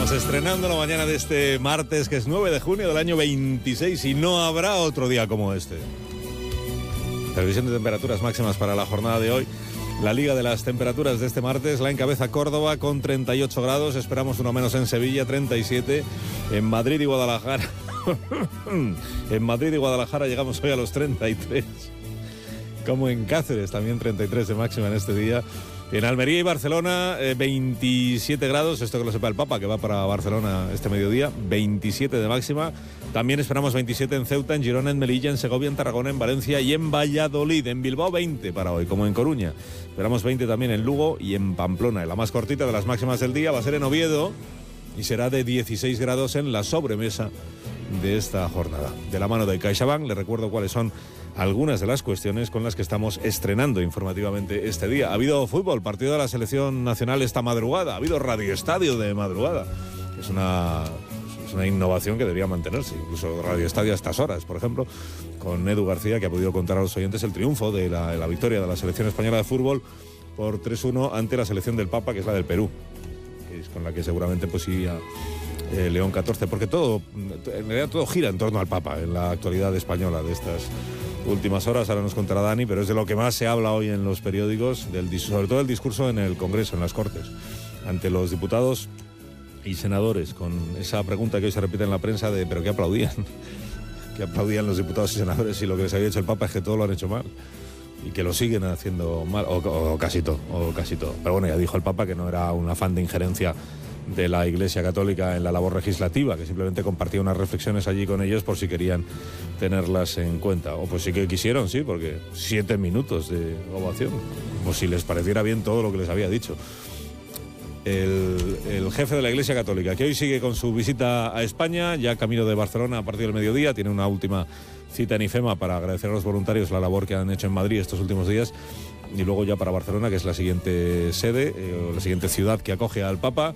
Estamos estrenando la mañana de este martes, que es 9 de junio del año 26, y no habrá otro día como este. Previsión de temperaturas máximas para la jornada de hoy. La liga de las temperaturas de este martes la encabeza Córdoba con 38 grados, esperamos uno menos en Sevilla, 37, en Madrid y Guadalajara. En Madrid y Guadalajara llegamos hoy a los 33, como en Cáceres, también 33 de máxima en este día. En Almería y Barcelona, 27 grados, esto que lo sepa el Papa, que va para Barcelona este mediodía, 27 de máxima. También esperamos 27 en Ceuta, en Girona, en Melilla, en Segovia, en Tarragona, en Valencia y en Valladolid. En Bilbao 20 para hoy, como en Coruña. Esperamos 20 también en Lugo y en Pamplona. Y la más cortita de las máximas del día va a ser en Oviedo y será de 16 grados en la sobremesa de esta jornada. De la mano de CaixaBank, les recuerdo cuáles son algunas de las cuestiones con las que estamos estrenando informativamente este día. Ha habido fútbol, partido de la selección nacional esta madrugada, ha habido Radio Estadio de madrugada, que es una innovación que debería mantenerse, incluso Radio Estadio a estas horas, por ejemplo, con Edu García, que ha podido contar a los oyentes el triunfo de la victoria de la selección española de fútbol por 3-1 ante la selección del Papa, que es la del Perú, que es con la que seguramente pues iría León XIV, porque en realidad todo gira en torno al Papa en la actualidad española de estas últimas horas. Ahora nos contará Dani, pero es de lo que más se habla hoy en los periódicos, sobre todo el discurso en el Congreso, en las Cortes, ante los diputados y senadores, con esa pregunta que hoy se repite en la prensa de ¿pero qué aplaudían? ¿Qué aplaudían los diputados y senadores si lo que les había hecho el Papa es que todo lo han hecho mal? Y que lo siguen haciendo mal, o casi todo. Pero bueno, ya dijo el Papa que no era un afán de injerencia de la Iglesia Católica en la labor legislativa, que simplemente compartía unas reflexiones allí con ellos por si querían tenerlas en cuenta. O pues sí que quisieron, sí, porque 7 minutos de ovación, como si les pareciera bien todo lo que les había dicho el jefe de la Iglesia Católica, que hoy sigue con su visita a España, ya camino de Barcelona a partir del mediodía. Tiene una última cita en IFEMA para agradecer a los voluntarios la labor que han hecho en Madrid estos últimos días, y luego ya para Barcelona, que es la siguiente sede, la siguiente ciudad que acoge al Papa.